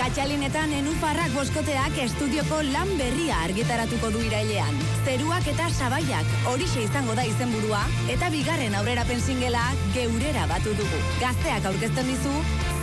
Atxalinetan Nenufarrak boskoteak estudioko lan berria argitaratuko du irailean. Zeruak eta sabaiak horixe izango da izenburua eta bigarren aurrerapen singela geurera batu dugu. Gazteak aurkezten dizu